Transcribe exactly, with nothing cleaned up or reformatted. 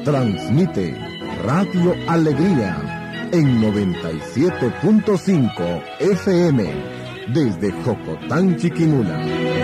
Transmite Radio Alegría en noventa y siete punto cinco F M desde Jocotán, Chiquimula.